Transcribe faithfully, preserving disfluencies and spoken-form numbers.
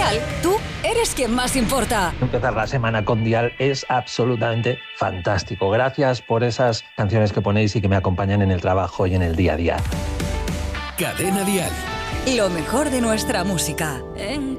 Dial, tú eres quien más importa. Empezar la semana con Dial es absolutamente fantástico. Gracias por esas canciones que ponéis y que me acompañan en el trabajo y en el día a día. Cadena Dial. Lo mejor de nuestra música. En